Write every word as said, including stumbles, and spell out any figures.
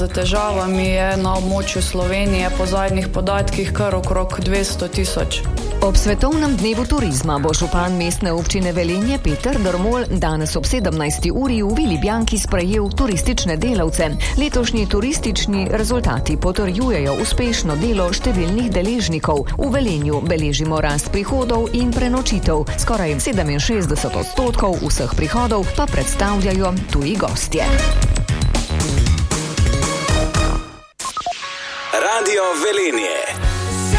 Z težavami je na območju Slovenije po zadnjih podatkih kar okrog dvesto tisoč. Ob svetovnem dnevu turizma bo župan mestne občine Velenje Peter Drmol danes ob sedemnajsti uri v Vili Bianchi sprejel turistične delavce. Letošnji turistični rezultati potrjujejo uspešno delo številnih deležnikov. V Velenju beležimo rast prihodov in prenočitev. Skoraj sedeminšestdeset odstotkov vseh prihodov pa predstavljajo tuji gostje. Radio Velenje.